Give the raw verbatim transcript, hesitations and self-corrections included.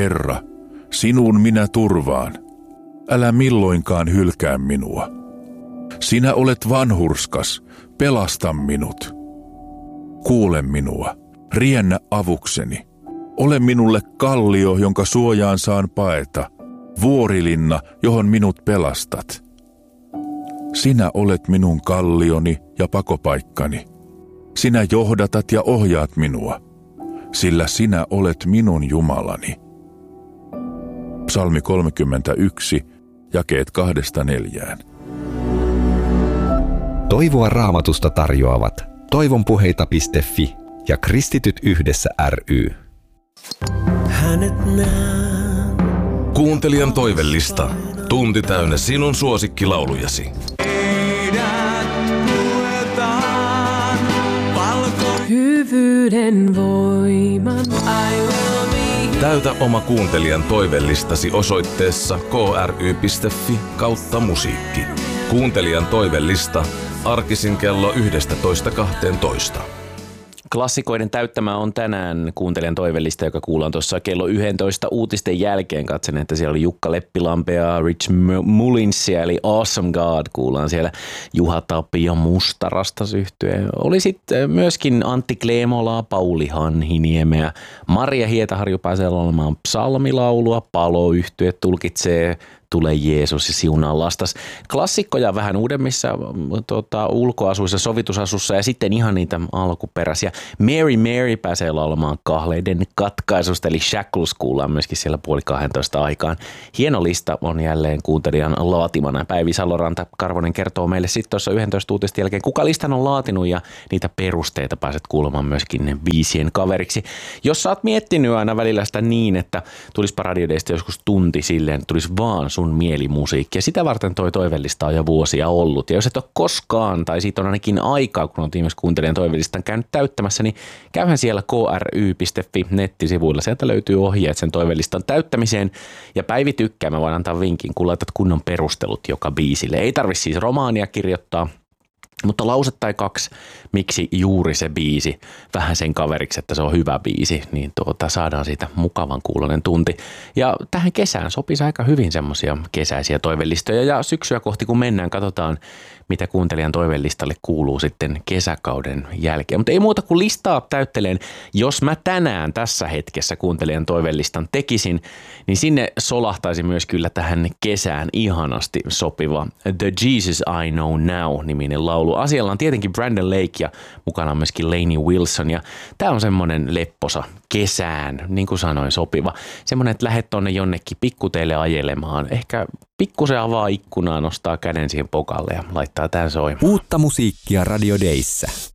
Herra, sinuun minä turvaan. Älä milloinkaan hylkää minua. Sinä olet vanhurskas, pelasta minut. Kuule minua, riennä avukseni. Ole minulle kallio, jonka suojaan saan paeta, vuorilinna, johon minut pelastat. Sinä olet minun kallioni ja pakopaikkani. Sinä johdatat ja ohjaat minua, sillä sinä olet minun Jumalani. Psalmi kolmekymmentäyksi, jakeet kahdesta neljään. Toivoa Raamatusta tarjoavat toivonpuheita piste fi ja Kristityt yhdessä ry. Hänet näen. Kuuntelijan toivellista. Tunti täynnä sinun suosikkilaulujasi. Hyvyyden voiman I will be. Täytä oma kuuntelijan toivellistasi osoitteessa kry piste fi kautta musiikki. Kuuntelijan toivellista arkisin kello yksitoista kaksitoista. Klassikoiden täyttämä on tänään kuuntelijan toivellista, joka kuullaan tuossa kello yksitoista uutisten jälkeen. Katsen, että siellä oli Jukka Leppilampea, Rich Mullinsia, eli Awesome God kuullaan siellä. Juha Tapio Mustarastas yhtye. Oli sitten myöskin Antti Kleemolaa, Pauli Hanhiniemeä, Maria Hietaharju pääsee olemaan psalmilaulua, Palo-yhtye tulkitsee Tule Jeesus ja siunaa lastas. Klassikkoja vähän uudemmissa tota, ulkoasuissa, sovitusasussa ja sitten ihan niitä alkuperäisiä. Mary Mary pääsee laulamaan kahleiden katkaisusta, eli Shackles kuullaan myöskin siellä puoli kahdentoista aikaan. Hieno lista on jälleen kuuntelijan laatimana. Päivi Saloranta Karvonen kertoo meille sitten tuossa yksitoista uutisten jälkeen, kuka listan on laatinut ja niitä perusteita pääset kuulemaan myöskin ne biisien kaveriksi. Jos sä oot miettinyt aina välillä sitä niin, että tulispa radiodeista joskus tunti silleen, tulisi vaan sun mielimusiikki. Ja sitä varten toi toivellista on jo vuosia ollut. Ja jos et ole koskaan, tai siitä on ainakin aikaa, kun on viimeis kuuntelijan toivellistan käynyt täyttämässä, niin käyhän siellä kry piste fi nettisivuilla. Sieltä löytyy ohjeet sen toivellistan täyttämiseen. Ja Päivi tykkää, mä voin antaa vinkin, kun laitat kunnon perustelut joka biisille. Ei tarvitse siis romaania kirjoittaa, mutta lause tai kaksi, miksi juuri se biisi, vähän sen kaveriksi, että se on hyvä biisi, niin tuota, saadaan siitä mukavan kuulonen tunti. Ja tähän kesään sopisi aika hyvin semmoisia kesäisiä toivellistoja ja syksyä kohti kun mennään, katsotaan mitä kuuntelijan toivelistalle kuuluu sitten kesäkauden jälkeen. Mutta ei muuta kuin listaa täytteleen. Jos mä tänään tässä hetkessä kuuntelijan toivelistan tekisin, niin sinne solahtaisi myös kyllä tähän kesään ihanasti sopiva The Jesus I Know Now-niminen laulu. Asialla on tietenkin Brandon Lake ja mukana on myöskin Lainey Wilson. Ja tää on semmonen lepposa kesään, niin kuin sanoin, sopiva. Semmonen, että lähdet tonne jonnekin pikkuteille ajelemaan. Ehkä pikkusen avaa ikkunaa, nostaa käden siihen pokalle ja laittaa tän soimaan. Uutta musiikkia Radio Dayssä.